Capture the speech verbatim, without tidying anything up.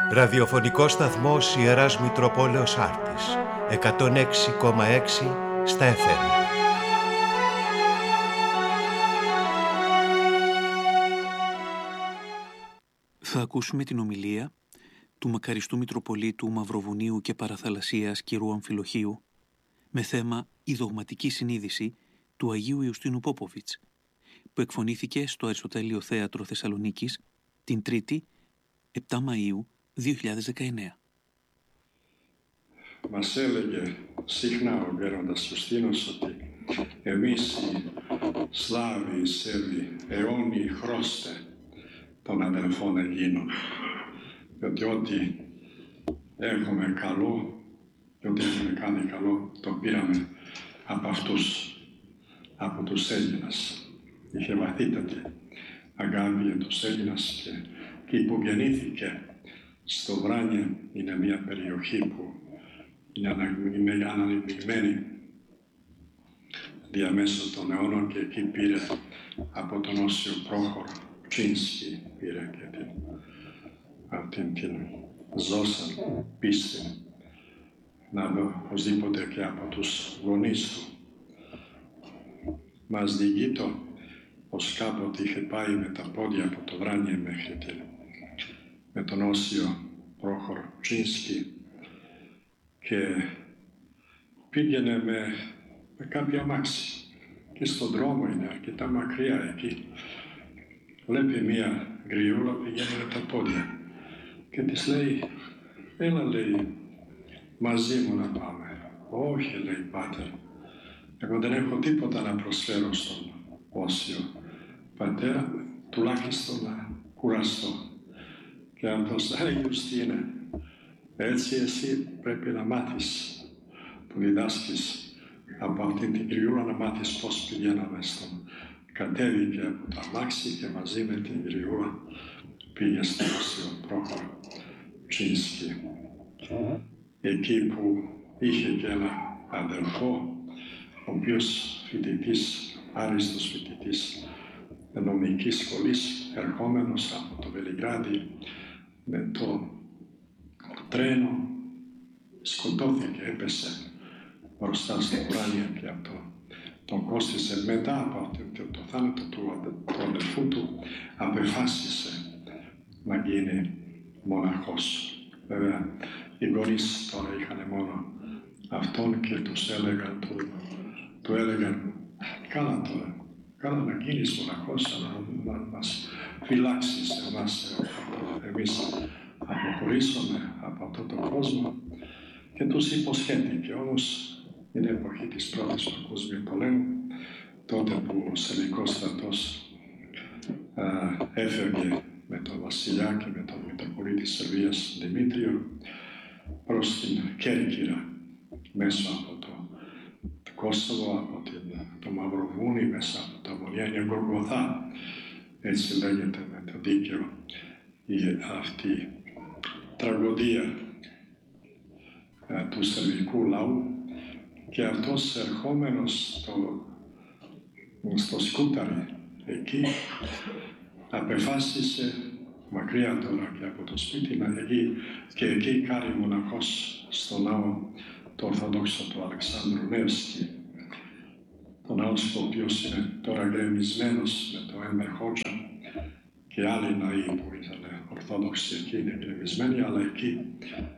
Ραδιοφωνικός σταθμός Ιεράς Μητροπόλεως Άρτης, εκατόν έξι κόμμα έξι στα εφ εμ. Θα ακούσουμε την ομιλία του μακαριστού Μητροπολίτου Μαυροβουνίου και Παραθαλασσίας κ. Αμφιλοχίου με θέμα «Η δογματική συνείδηση» του Αγίου Ιουστίνου Πόποβιτς, που εκφωνήθηκε στο Αριστοτέλειο Θέατρο Θεσσαλονίκης την Τρίτη, επτά Μαΐου δύο χιλιάδες δεκαεννέα. Μας έλεγε συχνά ο γέροντας Ιουστίνος ότι εμείς οι Σλάβοι, οι Σέρβοι, αιώνιοι χρώστε των αδελφών Ελλήνων, διότι ό,τι έχουμε καλό και ό,τι έχουμε κάνει καλό το πήραμε από αυτούς, από τους Έλληνας. Είχε βαθύτατη αγάπη για τους Έλληνας και, και που γεννήθηκε στο Βράνια είναι μια περιοχή που είναι αναδεικμένη διαμέσου των αιώνων και εκεί πήρε από τον Όσιο Πρόχορο Τσίνσκι πήρε και την, αυτήν την ζώσαν πίστη να δω οπωσδήποτε και από τους γονείς του. Μας διηγείτο πως κάποτε είχε πάει με τα πόδια από το Βράνια μέχρι την, με τον Όσιο Πρόχορο Τσίνσκι και πήγαινε με, με κάποια αμάξι και στον δρόμο είναι αρκετά μακριά εκεί. Βλέπει μία γριούλα πηγαίνει με τα πόδια και της λέει, έλα λέει μαζί μου να πάμε. Όχι λέει πάτερ, εγώ δεν έχω τίποτα να προσφέρω στον Όσιο πατέρα, τουλάχιστον να κουραστώ. Και αυτός λέει, Ιουστίνε, έτσι εσύ πρέπει να μάθεις που διδάσκεις από αυτήν την γριούλα, να μάθεις πώς πηγαίναμε στον. Κατέβηκε από το αμάξι και μαζί με την γριούλα πήγε στο Όσιο Πρόχορο Τσίνσκι. Εκεί που είχε και ένα αδελφό, ο οποίος φοιτητής, άριστος φοιτητής νομικής σχολής, ερχόμενος από το Βελιγράδι με το τρένο, σκοτώθηκε, έπεσε μπροστά στο Βράνια και από το, τον κόστισε. Μετά από το, το θάνατο του, του αδελφού του απεφάσισε να γίνει μοναχός. Βέβαια, οι γονείς τώρα είχαν μόνο αυτόν και τους έλεγαν, του, του έλεγαν, καλά τώρα, καλά να γίνεις μοναχός, αλλά να, να μας φυλάξεις εμάς, εμείς αποχωρήσουμε από αυτόν τον κόσμο, και τους υποσχέθηκε. Όμως είναι εποχή της πρώτης παγκόσμιου πολέμου, τότε που ο Σερβικός στρατός α, έφευγε με τον βασιλιά και με τον Μητροπολίτη της Σερβίας Δημήτριο προς την Κέρκυρα, μέσω από το, το Κόσοβο, από την, το Μαυροβούνι, μέσα από τα Βοριά, είναι Γολγοθά, έτσι λέγεται με το δίκαιο η αυτή τραγωδία α, του σερβικού λαού. Και αυτός ερχόμενος στο, στο Σκούταρι εκεί απεφάσισε, μακριά τώρα και από το σπίτι, να εκεί και εκεί κάνει μοναχός στο ναό το Ορθοδόξο του Αλεξάνδρου Νεύσκη. Το ναός ο οποίος είναι τώρα γκρεμισμένος με το Έμερ Χότζα και άλλοι ναοί που ήταν Ορθόδοξοι εκεί είναι γκρεμισμένοι, αλλά εκεί